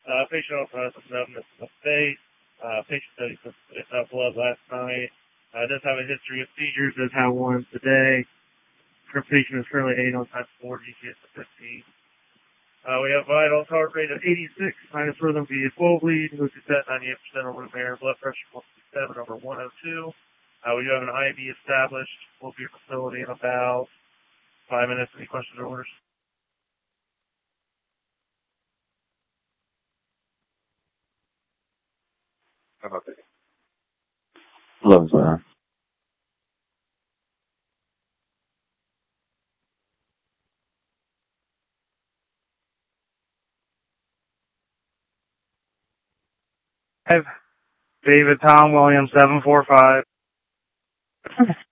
Patient also has some numbness in the face. Patient said he took blood last night. Does have a history of seizures. Does have one today. Patient is currently 8 on type 4, GCS of 15. We have vitals, heart rate of 86, sinus rhythm via 12 lead, who's set 98% over the air, blood pressure 167 over 102. We do have an IV established. We'll be at your facility in about 5 minutes. Any questions or orders? How about that? Love that. David Tom Williams 745.